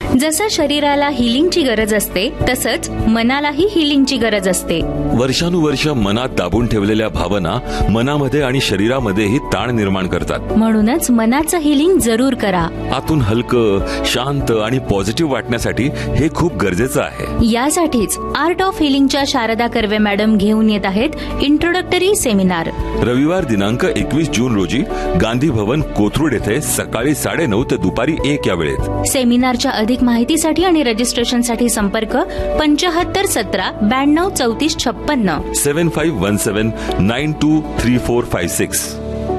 जसं शरीराला हिलिंगची गरज असते तसंच मनालाही हिलिंगची गरज असते. वर्षानुवर्ष मनात दाबून ठेवलेल्या भावना मनामध्ये आणि शरीरामध्येही ताण निर्माण करतात. म्हणूनच मनाचं हिलिंग जरूर करा. आतून हलकं, शांत आणि पॉझिटिव्ह वाटण्यासाठी हे खूप गरजेचं आहे. यासाठीच art of हिलिंगच्या Sharda Karve madam घेऊन येत आहेत इंट्रोडक्टरी सेमिनार. रविवार दिनांक 21 जून रोजी गांधी भवन, कोथरूड येथे सकाळी 9:30 ते दुपारी 1 या वेळेत. सेमिनारच्या अधिक माहितीसाठी आणि रजिस्ट्रेशनसाठी संपर्क 7517 92 34 56 7517 923456.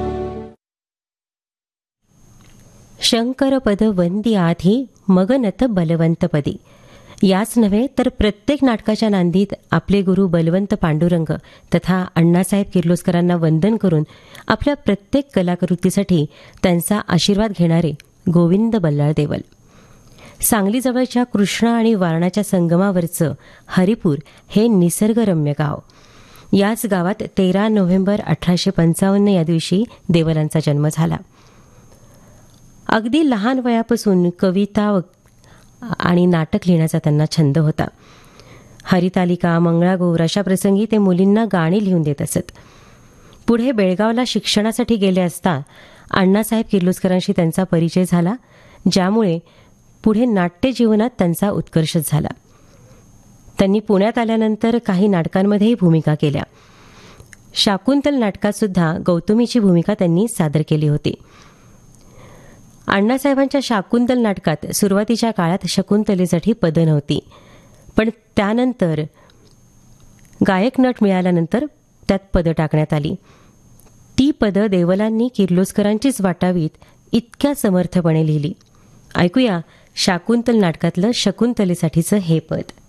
शंकरपद वंदी आधी मगनत बलवंतपदी. याच नव्हे तर प्रत्येक नाटकाच्या नांदीत आपले गुरु बलवंत पांडुरंग तथा अण्णासाहेब किर्लोस्करांना वंदन करून आपल्या प्रत्येक कलाकृतीसाठी त्यांचा आशीर्वाद घेणारे गोविंद बल्लाळ देवल. सांगलीजवळच्या कृष्णा आणि वारणाच्या संगमावरचं हरिपूर हे निसर्गरम्य गाव. याच गावात 13 नोव्हेंबर 1855 या दिवशी देवलांचा जन्म झाला. अगदी लहान वयापासून कविता आणि नाटक लिहिण्याचा त्यांना छंद होता. हरितालिका, मंगळागौर अशा प्रसंगी ते मुलींना गाणी लिहून देत असत. पुढे बेळगावला शिक्षणासाठी गेले असता अण्णासाहेब किर्लोस्करांशी त्यांचा परिचय झाला, ज्यामुळे पुढे नाट्य जीवनात त्यांचा उत्कर्ष झाला. त्यांनी पुण्यात आल्यानंतर काही नाटकांमध्येही भूमिका केल्या. शाकुंतल नाटकात सुद्धा गौतमीची भूमिका त्यांनी सादर केली होती. अण्णासाहेबांच्या शाकुंतल नाटकात सुरुवातीच्या काळात शकुंतलेसाठी पदं नव्हती, पण त्यानंतर गायक नट मिळाल्यानंतर त्यात पदं टाकण्यात आली. ती पदं देवलांनी किर्लोस्करांचीच वाटावीत इतक्या समर्थपणे लिहिली. ऐकूया शाकुंतल नाटकातलं शकुंतलेसाठीचं हे पद.